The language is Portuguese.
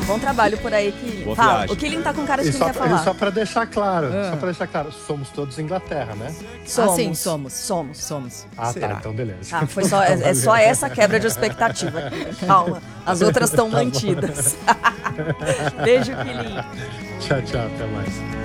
Bom trabalho por aí, Killing. Boa Fala, viagem. o Killing tá com cara de E quem quer falar. só pra deixar claro, somos todos Inglaterra, né? Somos. Sim, somos. Somos. Ah, Será? tá, então beleza. Ah, foi só, é só essa quebra de expectativa. Calma, as outras estão mantidas. Beijo, Killing. Tchau, até mais.